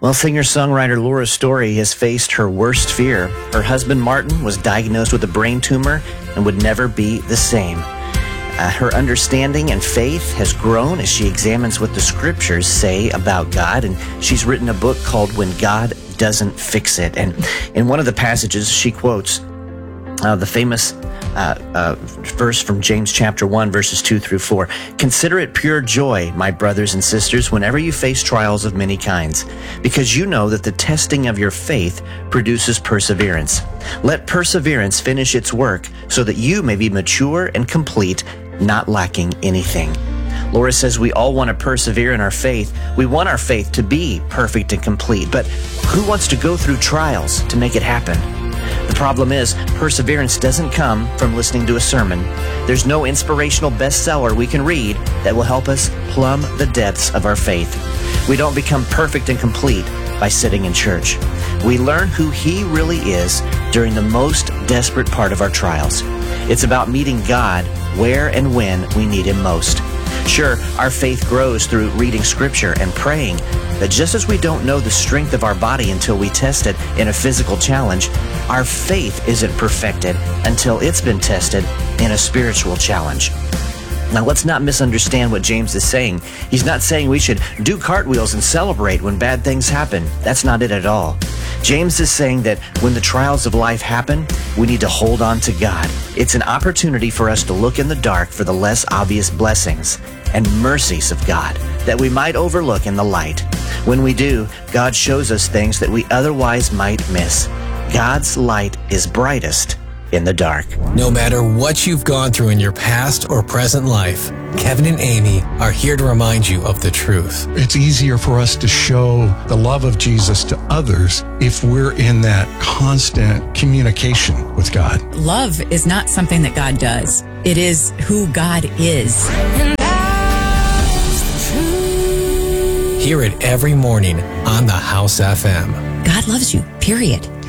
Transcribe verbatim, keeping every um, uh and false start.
Well, singer-songwriter Laura Story has faced her worst fear. Her husband, Martin, was diagnosed with a brain tumor and would never be the same. Uh, her understanding and faith has grown as she examines what the scriptures say about God, and she's written a book called When God Doesn't Fix It. And in one of the passages, she quotes uh, the famous Uh, uh, verse from James chapter one, verses two through four. Consider it pure joy, my brothers and sisters, whenever you face trials of many kinds, because you know that the testing of your faith produces perseverance. Let perseverance finish its work so that you may be mature and complete, not lacking anything. Laura says we all want to persevere in our faith. We want our faith to be perfect and complete, but who wants to go through trials to make it happen? The problem is, perseverance doesn't come from listening to a sermon. There's no inspirational bestseller we can read that will help us plumb the depths of our faith. We don't become perfect and complete by sitting in church. We learn who He really is during the most desperate part of our trials. It's about meeting God where and when we need Him most. Sure, our faith grows through reading Scripture and praying, but just as we don't know the strength of our body until we test it in a physical challenge, our faith isn't perfected until it's been tested in a spiritual challenge. Now, let's not misunderstand what James is saying. He's not saying we should do cartwheels and celebrate when bad things happen. That's not it at all. James is saying that when the trials of life happen, we need to hold on to God. It's an opportunity for us to look in the dark for the less obvious blessings and mercies of God that we might overlook in the light. When we do, God shows us things that we otherwise might miss. God's light is brightest in the dark. No matter what you've gone through in your past or present life, Kevin and Amy are here to remind you of the truth. It's easier for us to show the love of Jesus to others if we're in that constant communication with God. Love is not something that God does. It is who God is. Hear it every morning on the House F M. God loves you, period.